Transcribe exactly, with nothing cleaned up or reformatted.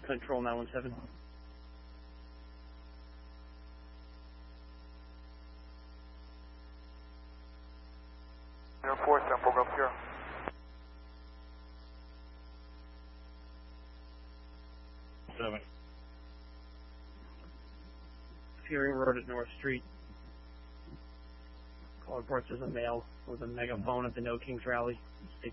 Control nine one seven. zero four seven four, Golf Zero. Seven. Fearing Road at North Street. Call reports as a male with a megaphone at the No Kings rally. State